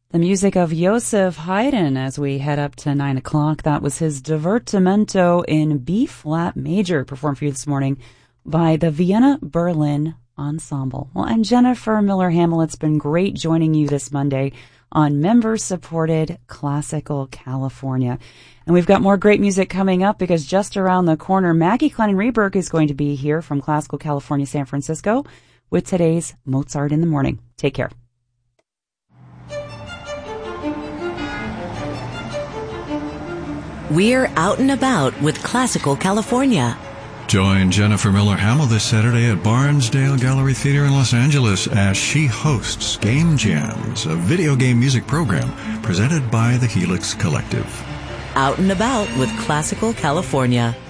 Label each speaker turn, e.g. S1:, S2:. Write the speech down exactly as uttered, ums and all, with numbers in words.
S1: The music of Joseph Haydn as we head up to nine o'clock. That was his Divertimento in B-flat major, performed for you this morning by the Vienna Berlin Ensemble. Well, I'm Jennifer Miller-Hamill. It's been great joining you this Monday on member-supported Classical California. And we've got more great music coming up because just around the corner, Maggie Kleinen-Reberg is going to be here from Classical California San Francisco with today's Mozart in the Morning. Take care.
S2: We're out and about with Classical California.
S3: Join Jennifer Miller-Hamill this Saturday at Barnsdale Gallery Theater in Los Angeles as she hosts Game Jams, a video game music program presented by the Helix Collective.
S2: Out and about with Classical California.